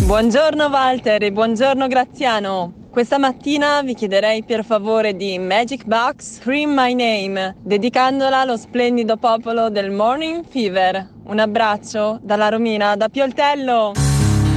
Buongiorno Walter e buongiorno Graziano. Questa mattina vi chiederei per favore di Magic Box Scream My Name, dedicandola allo splendido popolo del Morning Fever. Un abbraccio dalla Romina da Pioltello.